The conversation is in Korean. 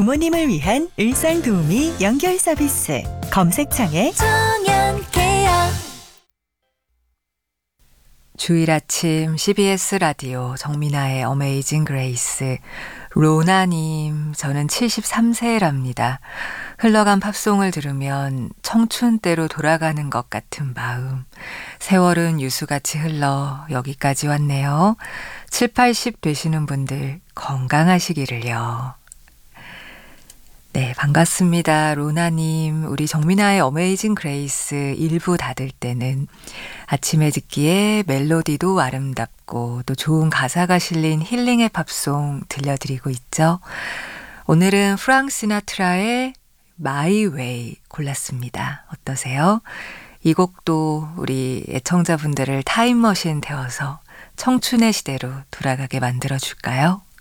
부모님을 위한 일상도우미 연결 서비스. 검색창에 청년케어. 주일 아침 CBS 라디오 정민아의 어메이징 그레이스. 로나님, 저는 73세랍니다. 흘러간 팝송을 들으면 청춘 때로 돌아가는 것 같은 마음. 세월은 유수같이 흘러 여기까지 왔네요. 7, 80 되시는 분들 건강하시기를요. 네, 반갑습니다. 로나님, 우리 정민아의 어메이징 그레이스 1부 닫을 때는 아침에 듣기에 멜로디도 아름답고 또 좋은 가사가 실린 힐링의 팝송 들려드리고 있죠. 오늘은 프랑크 시나트라의 My Way 골랐습니다. 어떠세요? 이 곡도 우리 애청자분들을 타임머신 태워서 청춘의 시대로 돌아가게 만들어줄까요?